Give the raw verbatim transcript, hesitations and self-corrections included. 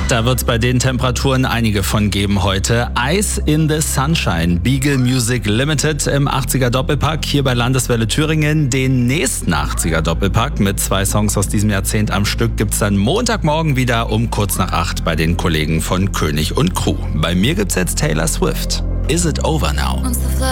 Da wird es bei den Temperaturen einige von geben heute. Ice in the Sunshine, Beagle Music Limited im achtziger Doppelpack hier bei Landeswelle Thüringen. Den nächsten achtziger Doppelpack mit zwei Songs aus diesem Jahrzehnt am Stück gibt's dann Montagmorgen wieder um kurz nach acht bei den Kollegen von König und Crew. Bei mir gibt's jetzt Taylor Swift. Is it over now?